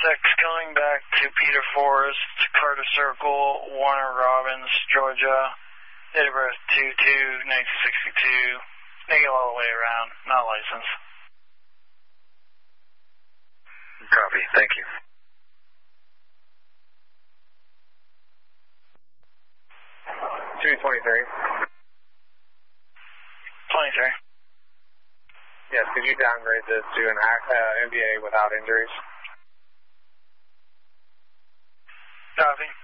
coming back to Peter Forest, Carter Circle, Warner Robins, Georgia. Date of birth 2/2/1962. Make it all the way around. Not licensed. Copy. Thank you. 223. 23. Yes, could you downgrade this to an MBA without injuries? Copy.